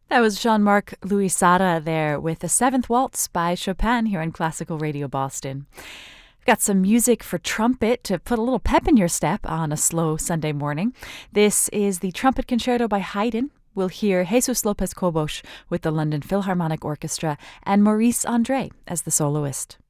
That was Jean-Marc Louis Sara there with the Seventh Waltz by Chopin here on Classical Radio Boston. We've got some music for trumpet to put a little pep in your step on a slow Sunday morning. This is the Trumpet Concerto by Haydn. We'll hear Jesus Lopez Cobos with the London Philharmonic Orchestra and Maurice André as the soloist.